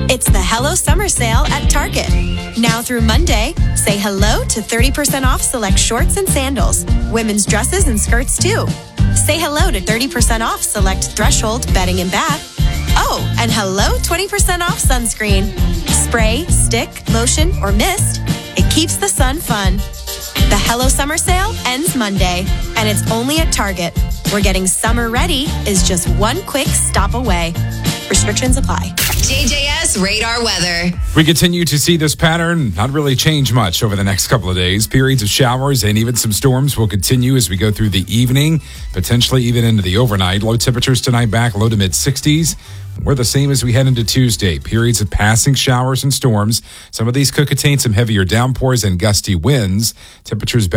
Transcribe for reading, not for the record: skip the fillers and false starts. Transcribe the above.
It's the Hello Summer Sale at Target. Now through Monday, say hello to 30% off select shorts and sandals, women's dresses and skirts too. Say hello to 30% off select Threshold bedding and bath. Oh, and hello 20% off sunscreen. Spray, stick, lotion, or mist. It keeps the sun fun. The Hello Summer Sale ends Monday, and it's only at Target, where getting summer ready is just one quick stop away. Restrictions apply. JJS Radar Weather. We continue to see this pattern not really change much over the next couple of days. Periods of showers and even some storms will continue as we go through the evening, potentially even into the overnight. Low temperatures tonight back low to mid 60s. We're the same as we head into Tuesday. Periods of passing showers and storms. Some of these could contain some heavier downpours and gusty winds. Temperatures back